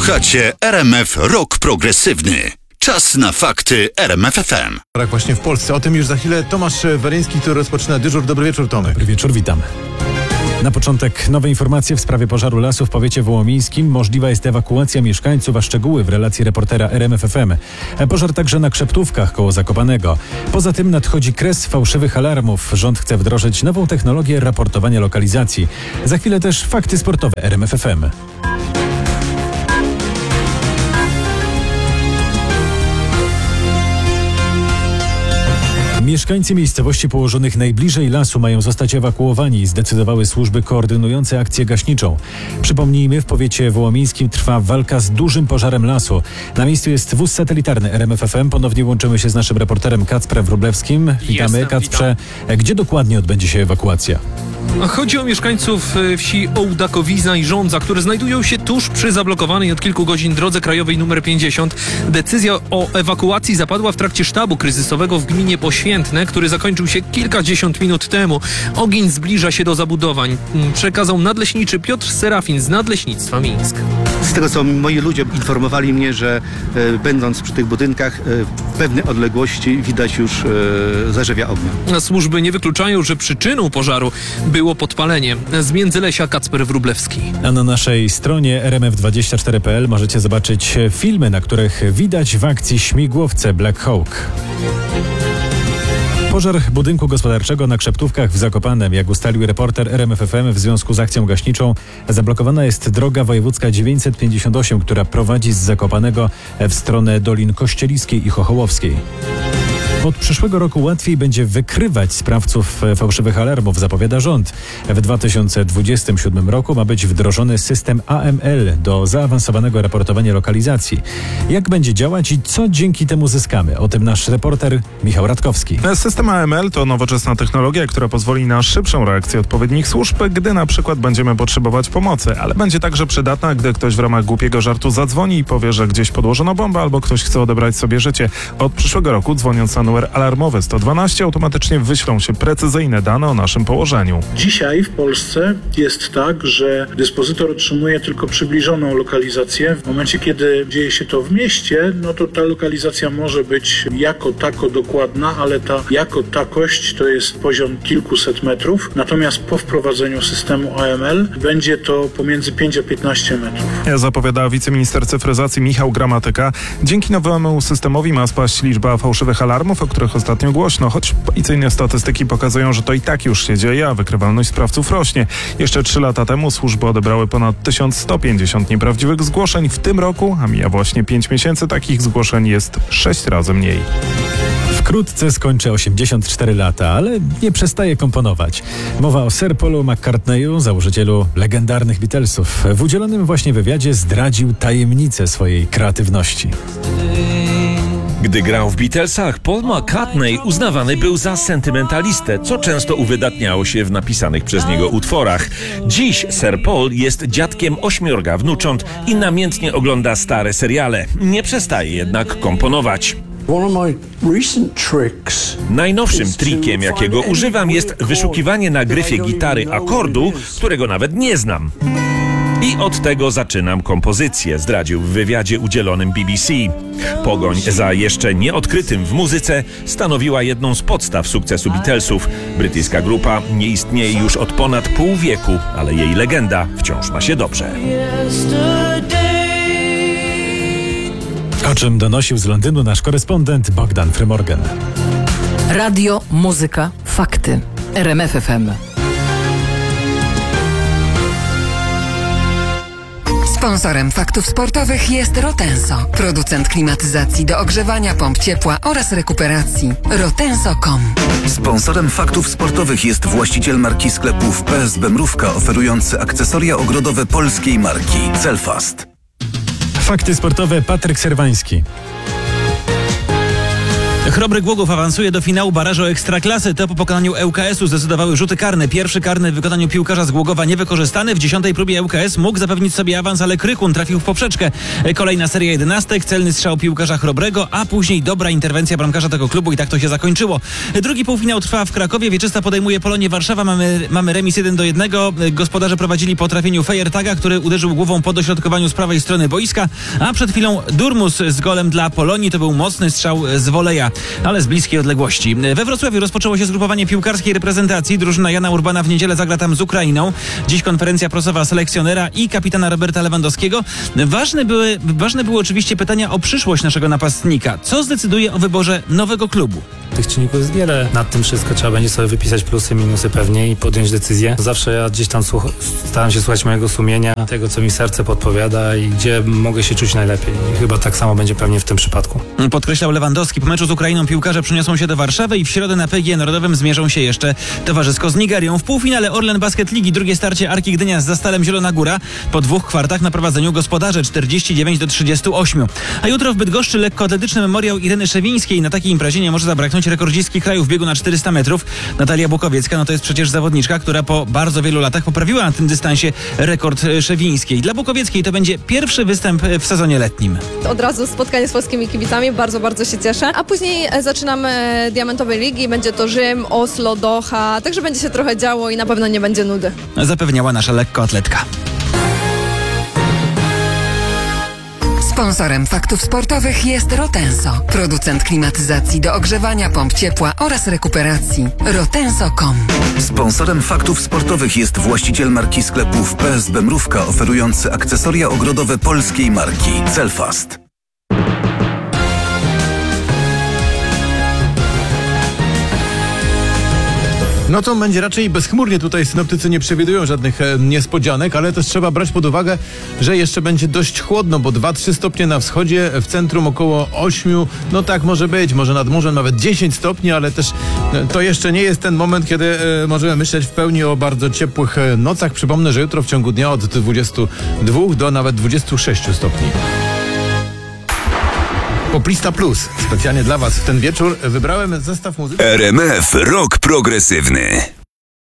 Słuchacie RMF Rock Progresywny. Czas na fakty RMF FM. Tak właśnie w Polsce. O tym już za chwilę Tomasz Weryński, który rozpoczyna dyżur. Dobry wieczór, Tomek. Dobry wieczór, witam. Na początek nowe informacje w sprawie pożaru lasu w powiecie wołomińskim. Możliwa jest ewakuacja mieszkańców, a szczegóły w relacji reportera RMF FM. Pożar także na Krzeptówkach koło Zakopanego. Poza tym nadchodzi kres fałszywych alarmów. Rząd chce wdrożyć nową technologię raportowania lokalizacji. Za chwilę też fakty sportowe RMF FM. Mieszkańcy miejscowości położonych najbliżej lasu mają zostać ewakuowani, zdecydowały służby koordynujące akcję gaśniczą. Przypomnijmy, w powiecie wołomińskim trwa walka z dużym pożarem lasu. Na miejscu jest wóz satelitarny RMF FM. Ponownie łączymy się z naszym reporterem Kacprem Wróblewskim. Witamy, Kacprze. Gdzie dokładnie odbędzie się ewakuacja? Chodzi o mieszkańców wsi Ołdakowiza i Żądza, które znajdują się tuż przy zablokowanej od kilku godzin drodze krajowej nr 50. Decyzja o ewakuacji zapadła w trakcie sztabu kryzysowego w gminie Poświętne, który zakończył się kilkadziesiąt minut temu. Ogień zbliża się do zabudowań. Przekazał nadleśniczy Piotr Serafin z Nadleśnictwa Mińsk. Z tego, co moi ludzie informowali mnie, że będąc przy tych budynkach w pewnej odległości widać już zarzewia ognia. Służby nie wykluczają, że przyczyną pożaru było podpalenie. Z Międzylesia Kacper Wróblewski. A na naszej stronie rmf24.pl możecie zobaczyć filmy, na których widać w akcji śmigłowce Black Hawk. Pożar budynku gospodarczego na Krzeptówkach w Zakopanem. Jak ustalił reporter RMF FM, w związku z akcją gaśniczą zablokowana jest droga wojewódzka 958, która prowadzi z Zakopanego w stronę Dolin Kościeliskiej i Chochołowskiej. Od przyszłego roku łatwiej będzie wykrywać sprawców fałszywych alarmów, zapowiada rząd. W 2027 roku ma być wdrożony system AML do zaawansowanego raportowania lokalizacji. Jak będzie działać i co dzięki temu zyskamy? O tym nasz reporter Michał Radkowski. System AML to nowoczesna technologia, która pozwoli na szybszą reakcję odpowiednich służb, gdy na przykład będziemy potrzebować pomocy, ale będzie także przydatna, gdy ktoś w ramach głupiego żartu zadzwoni i powie, że gdzieś podłożono bombę albo ktoś chce odebrać sobie życie. Od przyszłego roku, dzwoniąc na numer alarmowy 112, automatycznie wyślą się precyzyjne dane o naszym położeniu. Dzisiaj w Polsce jest tak, że dyspozytor otrzymuje tylko przybliżoną lokalizację. W momencie, kiedy dzieje się to w mieście, no to ta lokalizacja może być jako tako dokładna, ale ta jako takość to jest poziom kilkuset metrów. Natomiast po wprowadzeniu systemu AML będzie to pomiędzy 5 a 15 metrów. Zapowiada wiceminister cyfryzacji Michał Gramatyka. Dzięki nowemu systemowi ma spaść liczba fałszywych alarmów, o których ostatnio głośno, choć policyjne statystyki pokazują, że to i tak już się dzieje, a wykrywalność sprawców rośnie. Jeszcze 3 lata temu służby odebrały ponad 1150 nieprawdziwych zgłoszeń. W tym roku, a mija właśnie 5 miesięcy, takich zgłoszeń jest 6 razy mniej. Wkrótce skończy 84 lata, ale nie przestaje komponować. Mowa o Sir Paulu McCartneyu, założycielu legendarnych Beatlesów. W udzielonym właśnie wywiadzie zdradził tajemnicę swojej kreatywności. Gdy grał w Beatlesach, Paul McCartney uznawany był za sentymentalistę, co często uwydatniało się w napisanych przez niego utworach. Dziś Sir Paul jest dziadkiem 8 wnucząt i namiętnie ogląda stare seriale. Nie przestaje jednak komponować. Najnowszym trikiem, jakiego używam, jest wyszukiwanie na gryfie gitary akordu, którego nawet nie znam. I od tego zaczynam kompozycję, zdradził w wywiadzie udzielonym BBC. Pogoń za jeszcze nieodkrytym w muzyce stanowiła jedną z podstaw sukcesu Beatlesów. Brytyjska grupa nie istnieje już od ponad pół wieku, ale jej legenda wciąż ma się dobrze. O czym donosił z Londynu nasz korespondent Bogdan Frymorgan. Radio, muzyka, fakty. RMF FM. Sponsorem faktów sportowych jest Rotenso, producent klimatyzacji do ogrzewania, pomp ciepła oraz rekuperacji. Rotenso.com. Sponsorem faktów sportowych jest właściciel marki sklepów PSB Mrówka, oferujący akcesoria ogrodowe polskiej marki Celfast. Fakty sportowe Patryk Serwański. Chrobry Głogów awansuje do finału barażu Ekstraklasy. To po pokonaniu ŁKS-u zdecydowały rzuty karne. Pierwszy karny w wykonaniu piłkarza z Głogowa niewykorzystany. W 10. próbie ŁKS mógł zapewnić sobie awans, ale Krykun trafił w poprzeczkę. Kolejna seria 11, celny strzał piłkarza Chrobrego, a później dobra interwencja bramkarza tego klubu i tak to się zakończyło. Drugi półfinał trwa w Krakowie. Wieczysta podejmuje Polonię Warszawa. Mamy remis 1-1. Gospodarze prowadzili po trafieniu Fejertaga, który uderzył głową po dośrodkowaniu z prawej strony boiska, a przed chwilą Durmus z golem dla Polonii. To był mocny strzał z woleja, ale z bliskiej odległości. We Wrocławiu rozpoczęło się zgrupowanie piłkarskiej reprezentacji. Drużyna Jana Urbana w niedzielę zagra tam z Ukrainą. Dziś konferencja prasowa selekcjonera i kapitana Roberta Lewandowskiego. Ważne były oczywiście pytania o przyszłość naszego napastnika. Co zdecyduje o wyborze nowego klubu? Tych czynników jest wiele. Nad tym wszystko trzeba będzie sobie wypisać plusy, minusy pewnie i podjąć decyzję. Zawsze ja gdzieś tam staram się słuchać mojego sumienia, tego co mi serce podpowiada i gdzie mogę się czuć najlepiej. I chyba tak samo będzie pewnie w tym przypadku. Podkreślał Lewandowski. Po meczu z Ukrainą piłkarze przeniosą się do Warszawy i w środę na PGE Narodowym zmierzą się jeszcze towarzysko z Nigerią. W półfinale Orlen Basket Ligi drugie starcie Arki Gdynia z Zastalem Zielona Góra. Po 2 kwartach na prowadzeniu gospodarze 49-38. A jutro w Bydgoszczy lekkoatletyczny memoriał Ireny Szewińskiej. Na takiej imprezie nie może zabraknąć rekordzistki kraju w biegu na 400 metrów. Natalia Bukowiecka, to jest przecież zawodniczka, która po bardzo wielu latach poprawiła na tym dystansie rekord Szewińskiej. Dla Bukowieckiej to będzie pierwszy występ w sezonie letnim. Od razu spotkanie z polskimi kibicami, bardzo się cieszę. A później zaczynamy Diamentowej Ligi, będzie to Rzym, Oslo, Doha, także będzie się trochę działo i na pewno nie będzie nudy. Zapewniała nasza lekkoatletka. Sponsorem Faktów Sportowych jest Rotenso, producent klimatyzacji do ogrzewania, pomp ciepła oraz rekuperacji. Rotenso.com. Sponsorem Faktów Sportowych jest właściciel marki sklepów PSB Mrówka, oferujący akcesoria ogrodowe polskiej marki Celfast. Nocą będzie raczej bezchmurnie. Tutaj synoptycy nie przewidują żadnych niespodzianek, ale też trzeba brać pod uwagę, że jeszcze będzie dość chłodno, bo 2-3 stopnie na wschodzie, w centrum około 8, no tak może być, może nad morzem nawet 10 stopni, ale też to jeszcze nie jest ten moment, kiedy możemy myśleć w pełni o bardzo ciepłych nocach. Przypomnę, że jutro w ciągu dnia od 22 do nawet 26 stopni. Poplista Plus. Specjalnie dla Was w ten wieczór wybrałem zestaw muzyki. RMF Rock Progresywny.